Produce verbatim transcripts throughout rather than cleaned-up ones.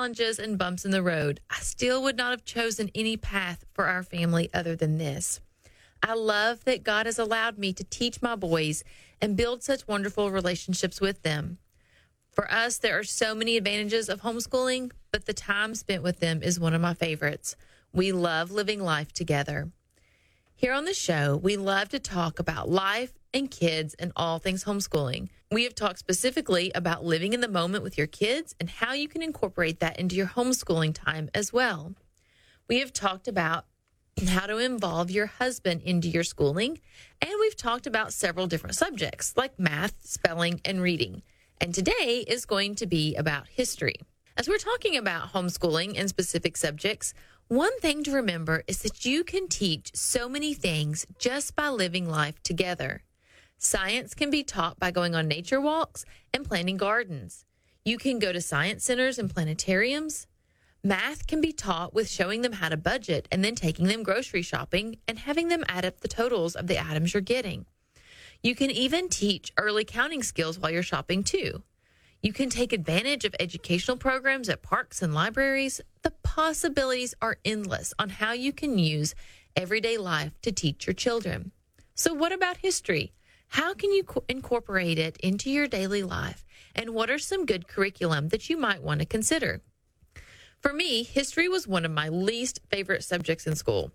challenges and bumps in the road, I still would not have chosen any path for our family other than this. I love that God has allowed me to teach my boys and build such wonderful relationships with them. For us, there are so many advantages of homeschooling, but the time spent with them is one of my favorites. We love living life together. Here on the show, we love to talk about life and kids and all things homeschooling. We have talked specifically about living in the moment with your kids and how you can incorporate that into your homeschooling time as well. We have talked about how to involve your husband into your schooling, and we've talked about several different subjects like math, spelling, and reading. And today is going to be about history. As we're talking about homeschooling and specific subjects, one thing to remember is that you can teach so many things just by living life together. Science can be taught by going on nature walks and planting gardens. You can go to science centers and planetariums. Math can be taught with showing them how to budget and then taking them grocery shopping and having them add up the totals of the items you're getting. You can even teach early counting skills while you're shopping too. You can take advantage of educational programs at parks and libraries. The possibilities are endless on how you can use everyday life to teach your children. So what about history? How can you co- incorporate it into your daily life? And what are some good curriculum that you might want to consider? For me, history was one of my least favorite subjects in school.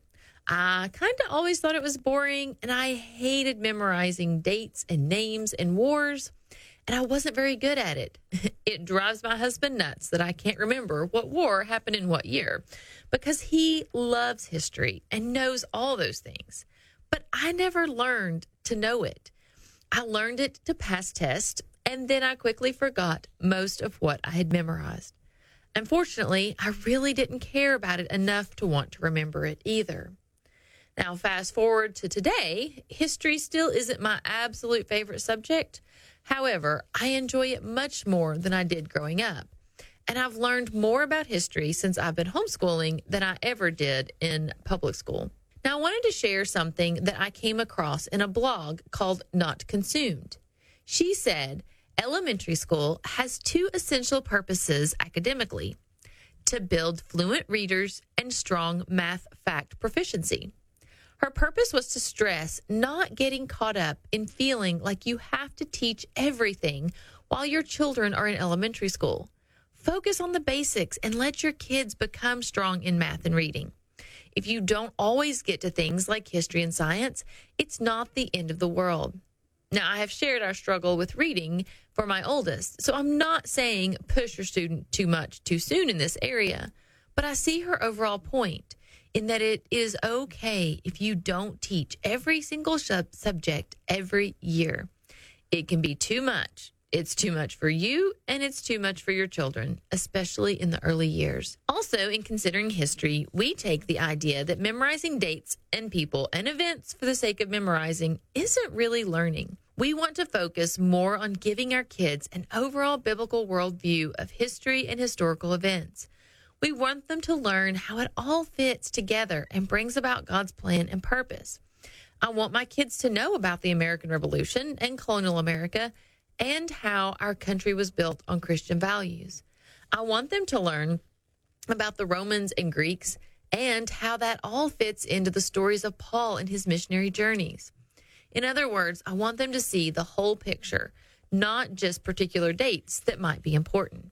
I kind of always thought it was boring, and I hated memorizing dates and names and wars, and I wasn't very good at it. It drives my husband nuts that I can't remember what war happened in what year, because he loves history and knows all those things. But I never learned to know it. I learned it to pass tests, and then I quickly forgot most of what I had memorized. Unfortunately, I really didn't care about it enough to want to remember it either. Now, fast forward to today, history still isn't my absolute favorite subject. However, I enjoy it much more than I did growing up. And I've learned more about history since I've been homeschooling than I ever did in public school. Now, I wanted to share something that I came across in a blog called Not Consumed. She said, elementary school has two essential purposes academically: to build fluent readers and strong math fact proficiency. Her purpose was to stress not getting caught up in feeling like you have to teach everything while your children are in elementary school. Focus on the basics and let your kids become strong in math and reading. If you don't always get to things like history and science, it's not the end of the world. Now, I have shared our struggle with reading for my oldest, so I'm not saying push your student too much too soon in this area, but I see her overall point in that it is okay if you don't teach every single sub- subject every year. It can be too much. It's too much for you, and it's too much for your children, especially in the early years. Also, in considering history, we take the idea that memorizing dates and people and events for the sake of memorizing isn't really learning. We want to focus more on giving our kids an overall biblical worldview of history and historical events. We want them to learn how it all fits together and brings about God's plan and purpose. I want my kids to know about the American Revolution and colonial America and how our country was built on Christian values. I want them to learn about the Romans and Greeks and how that all fits into the stories of Paul and his missionary journeys. In other words, I want them to see the whole picture, not just particular dates that might be important.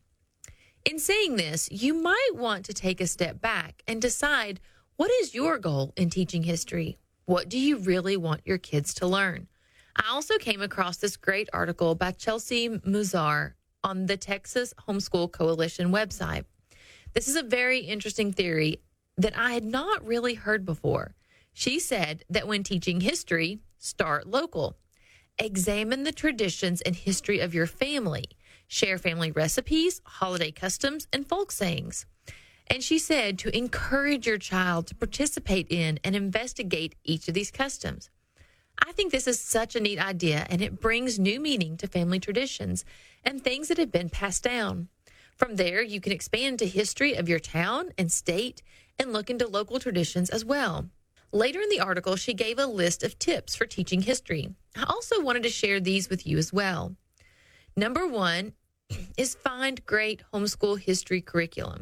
In saying this, you might want to take a step back and decide, what is your goal in teaching history? What do you really want your kids to learn? I also came across this great article by Chelsea Muzar on the Texas Homeschool Coalition website. This is a very interesting theory that I had not really heard before. She said that when teaching history, start local. Examine the traditions and history of your family. Share family recipes, holiday customs, and folk sayings. And she said to encourage your child to participate in and investigate each of these customs. I think this is such a neat idea, and it brings new meaning to family traditions and things that have been passed down. From there, you can expand to history of your town and state and look into local traditions as well. Later in the article, she gave a list of tips for teaching history. I also wanted to share these with you as well. Number one is find great homeschool history curriculum.